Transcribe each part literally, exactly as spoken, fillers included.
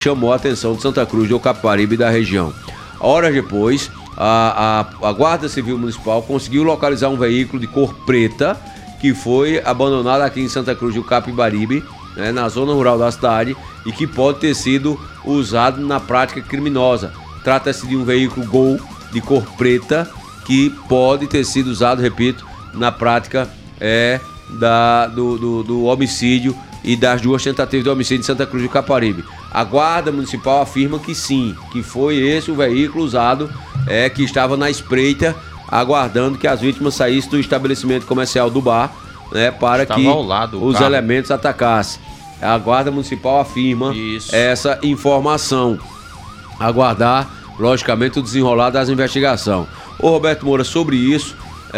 chamou a atenção de Santa Cruz do Capibaribe e da região. Horas depois, a, a, a Guarda Civil Municipal conseguiu localizar um veículo de cor preta que foi abandonado aqui em Santa Cruz do Capibaribe, né, na zona rural da cidade, e que pode ter sido usado na prática criminosa. Trata-se de um veículo Gol de cor preta que pode ter sido usado, repito, na prática é, da, do, do, do homicídio e das duas tentativas de homicídio em Santa Cruz do Capibaribe. A Guarda Municipal afirma que sim, que foi esse o veículo usado, é, que estava na espreita, aguardando que as vítimas saíssem do estabelecimento comercial do bar, né, para estava que ao lado, os carro. elementos atacassem. A Guarda Municipal afirma Isso. essa informação. Aguardar, logicamente, o desenrolar das investigações. Ô Roberto Moura, sobre isso,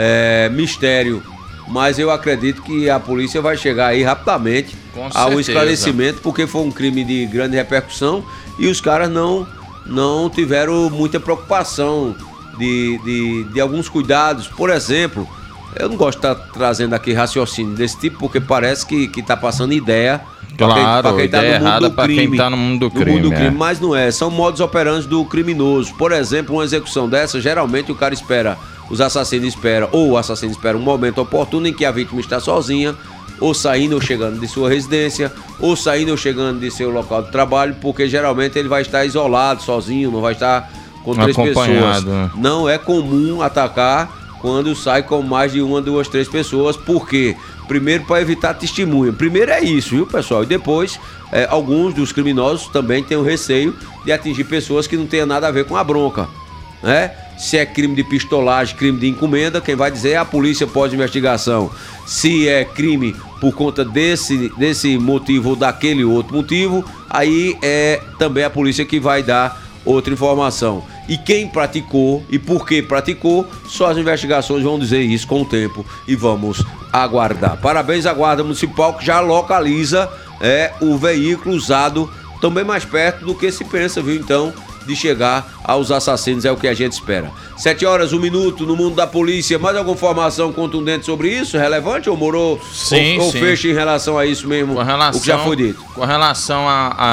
é mistério, mas eu acredito que a polícia vai chegar aí rapidamente Com ao certeza. esclarecimento, porque foi um crime de grande repercussão e os caras não, não tiveram muita preocupação de, de, de alguns cuidados. Por exemplo, eu não gosto de estar trazendo aqui raciocínio desse tipo, porque parece que está passando ideia. Claro, quem, ideia tá errada para quem está no mundo do crime. Mundo do crime é. Mas não é, são modus operandi do criminoso. Por exemplo, uma execução dessa, geralmente o cara espera, os assassinos esperam, ou o assassino espera um momento oportuno em que a vítima está sozinha, ou saindo ou chegando de sua residência, ou saindo ou chegando de seu local de trabalho, porque geralmente ele vai estar isolado, sozinho, não vai estar com três pessoas. Não é comum atacar quando sai com mais de uma, duas, três pessoas. Por quê? Primeiro, para evitar testemunha. Primeiro é isso, viu, pessoal? E depois, é, alguns dos criminosos também têm o receio de atingir pessoas que não tenham nada a ver com a bronca, né? Se é crime de pistolagem, crime de encomenda, quem vai dizer é a polícia pós-investigação. Se é crime por conta desse, desse motivo ou daquele outro motivo, aí é também a polícia que vai dar outra informação. E quem praticou e por que praticou, só as investigações vão dizer isso com o tempo e vamos aguardar. Parabéns à Guarda Municipal, que já localiza é, o veículo usado também mais perto do que se pensa, viu? Então, de chegar aos assassinos é o que a gente espera. Sete horas, um minuto no mundo da polícia. Mais alguma informação contundente sobre isso? Relevante ou morou? Sim, ou, ou sim. fecha em relação a isso mesmo, relação, o que já foi dito? Com relação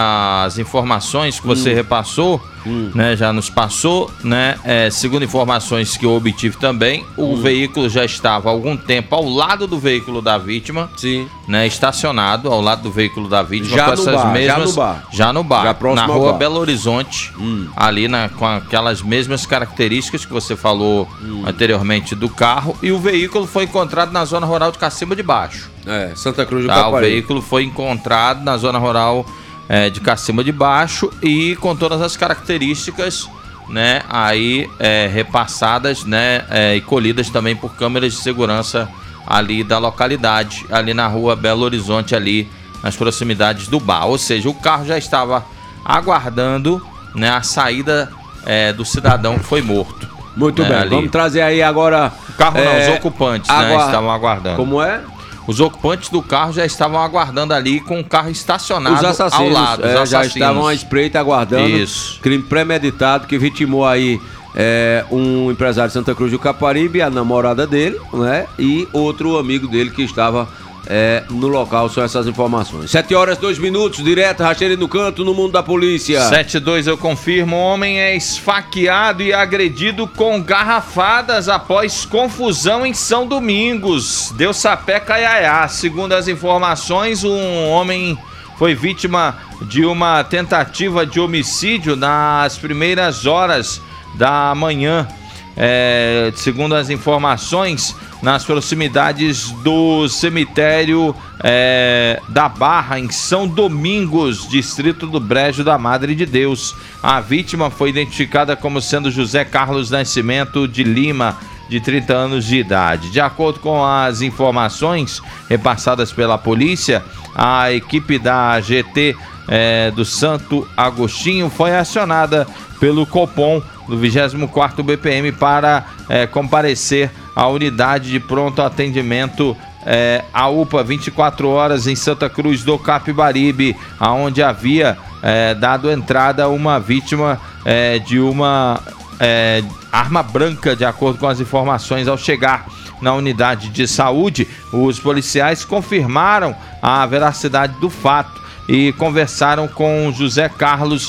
às informações que você hum. repassou, hum. né, já nos passou, né, é, segundo informações que eu obtive também, o hum. veículo já estava há algum tempo ao lado do veículo da vítima, Sim. né, estacionado ao lado do veículo da vítima, já com no essas bar, mesmas, já no bar, já no bar, já na rua bar. Belo Horizonte, hum. ali na, com aquelas mesmas características que você falou hum. anteriormente do carro, e o veículo foi encontrado na zona rural de Cacimba de Baixo. É, Santa Cruz do tá, Capibaribe. O veículo foi encontrado na zona rural é, de Cacimba de Baixo e com todas as características, né, aí é, repassadas, né, é, e colhidas também por câmeras de segurança ali da localidade, ali na rua Belo Horizonte, ali nas proximidades do bar. Ou seja, o carro já estava aguardando, né, a saída é, do cidadão que foi morto. Muito né, bem, ali. Vamos trazer aí agora... O carro não, é, os ocupantes, aguar... né, estavam aguardando. Como é? Os ocupantes do carro já estavam aguardando ali com o carro estacionado os assassinos, ao lado. Os é, assassinos já estavam à espreita aguardando. Isso. Crime premeditado que vitimou aí é, um empresário de Santa Cruz do Capibaribe, a namorada dele, né? E outro amigo dele que estava é, no local. São essas informações. Sete horas, dois minutos, direto, Racheira no Canto, no mundo da polícia. Sete e dois, eu confirmo. Homem é esfaqueado e agredido com garrafadas após confusão em São Domingos. Deu sapé caiaiá. Segundo as informações, um homem foi vítima de uma tentativa de homicídio nas primeiras horas da manhã. É, segundo as informações, nas proximidades do cemitério é, da Barra, em São Domingos, distrito do Brejo da Madre de Deus. A vítima foi identificada como sendo José Carlos Nascimento de Lima, de trinta anos de idade. De acordo com as informações repassadas pela polícia, a equipe da G T é, do Santo Agostinho foi acionada pelo Copom do vigésimo quarto B P M para é, comparecer à unidade de pronto atendimento é, a UPA vinte e quatro horas em Santa Cruz do Capibaribe, aonde havia é, dado entrada uma vítima é, de uma é, arma branca, de acordo com as informações. Ao chegar na unidade de saúde, os policiais confirmaram a veracidade do fato e conversaram com José Carlos